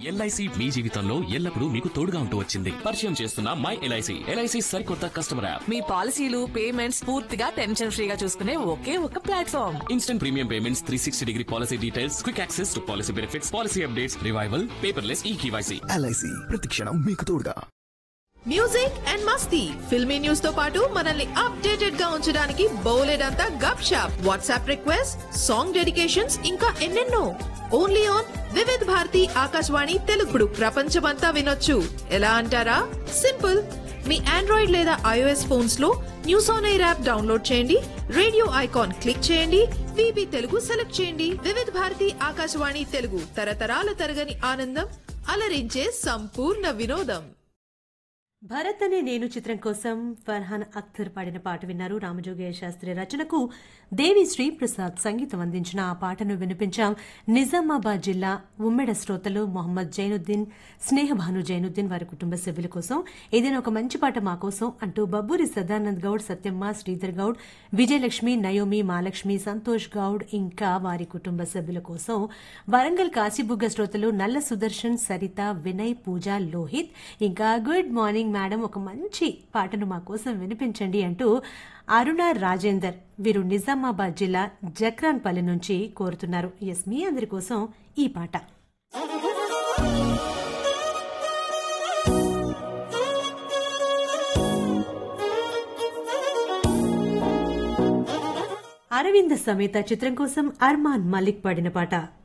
LIC మీ జీవితంలో ఎల్లప్పుడూ మీకు తోడుగా ఉంటూ వచ్చింది. పరిచయం చేస్తున్న మై ఎల్ఐసి. ఎల్ఐసి సరికొత్త కస్టమర్ యాప్. మీ పాలసీలు పేమెంట్స్ పూర్తిగా టెన్షన్ ఫ్రీగా చూసుకునే ఒకే ఒక platform. Instant premium payments, 360 degree policy details, quick access to policy benefits, policy updates, revival, paperless eKYC. LIC ప్రతిక్షణం మీకు తోడుగా. Music and Masti filmy news తో పాటు మనల్ని అప్డేటెడ్ గా ఉంచడానికి బౌలెడంతా గప్ shop, WhatsApp request, song dedications, ఇంకా ఎన్నెన్నో. Only on Vividh Bharati Akashvani తెలుగుడు. ప్రపంచమంతా వినొచ్చు. ఎలా అంటారా? సింపుల్. మీ ఆండ్రాయిడ్ లేదా ఐఓఎస్ ఫోన్స్ లో news on air app download చేయండి, రేడియో ఐకాన్ క్లిక్ చేయండి, విబి తెలుగు సెలెక్ట్ చేయండి. వివిధ్ భారతి ఆకాశవాణి తెలుగు, తరతరాల తరగని ఆనందం, అలరించే సంపూర్ణ వినోదం. భరత్ అనే నేను చిత్రం కోసం ఫర్హాన్ అఖ్తర్ పాడిన పాట విన్నారు. రామజోగయ్య శాస్త్రి రచనకు దేవి శ్రీప్రసాద్ సంగీతం అందించిన ఆ పాటను వినిపించాం. నిజామాబాద్ జిల్లా ఉమ్మెడ శ్రోతలు మొహమ్మద్ జైనుద్దీన్, స్నేహభాను జైనుద్దీన్ వారి కుటుంబ సభ్యుల కోసం ఏదైనా ఒక మంచి పాట మా కోసం అంటూ బబ్బూరి సదానంద్ గౌడ్, సత్యమ్మ, శ్రీధర్ గౌడ్, విజయలక్ష్మి, నయోమి, మాలక్ష్మి, సంతోష్ గౌడ్ ఇంకా వారి కుటుంబ సభ్యుల కోసం వరంగల్ కాశీబుగ్గ శ్రోతలు నల్ల సుదర్శన్, సరిత, వినయ్, పూజ, లోహిత్ ఇంకా గుడ్ మార్నింగ్ మేడం ఒక మంచి పాటను మా కోసం వినిపించండి అంటూ అరుణ రాజేందర్ వీరు నిజామాబాద్ జిల్లా జక్రాన్పల్లి నుంచి కోరుతున్నారు. ఎస్, మీ అందరి కోసం ఈ పాట. అరవింద సమేత చిత్రం కోసం అర్మాన్ మలిక్ పాడిన పాట.